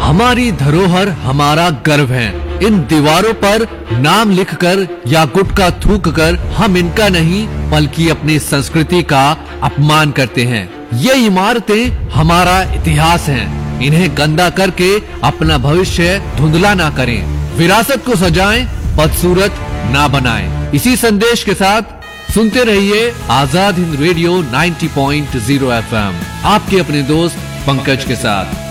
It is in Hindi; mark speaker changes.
Speaker 1: हमारी धरोहर हमारा गर्व है। इन दीवारों पर नाम लिखकर या गुटखा थूककर हम इनका नहीं बल्कि अपनी संस्कृति का अपमान करते हैं। ये इमारतें हमारा इतिहास हैं। इन्हें गंदा करके अपना भविष्य धुंधला ना करें। विरासत को सजाएं, बदसूरत ना बनाएं। इसी संदेश के साथ सुनते रहिए आजाद हिंद रेडियो 90.0 FM, आपके अपने दोस्त पंकज के साथ।